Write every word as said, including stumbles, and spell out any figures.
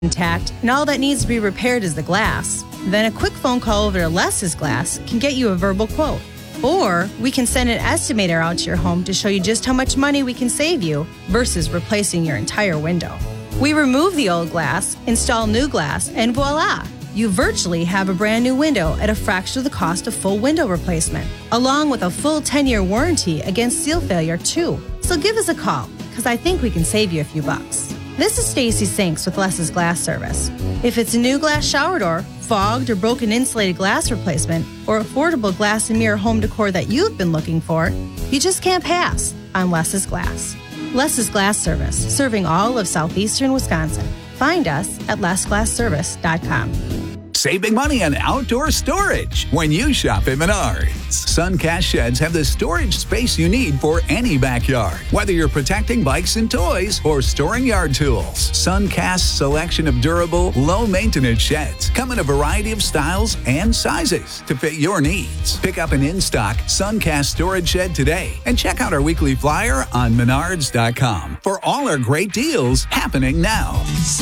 intact and all that needs to be repaired is the glass, then a quick phone call over to Les's Glass can get you a verbal quote. Or we can send an estimator out to your home to show you just how much money we can save you versus replacing your entire window. We remove the old glass, install new glass, and voila! You virtually have a brand new window at a fraction of the cost of full window replacement, along with a full ten-year warranty against seal failure too. So give us a call, because I think we can save you a few bucks. This is Stacy Sinks with Les's Glass Service. If it's a new glass shower door, fogged or broken insulated glass replacement, or affordable glass and mirror home decor that you've been looking for, you just can't pass on Les's Glass. Les's Glass Service, serving all of southeastern Wisconsin. Find us at les glass service dot com. Save big money on outdoor storage when you shop at Menards. Suncast sheds have the storage space you need for any backyard. Whether you're protecting bikes and toys or storing yard tools, Suncast's selection of durable, low-maintenance sheds come in a variety of styles and sizes to fit your needs. Pick up an in-stock Suncast storage shed today and check out our weekly flyer on menards dot com for all our great deals happening now.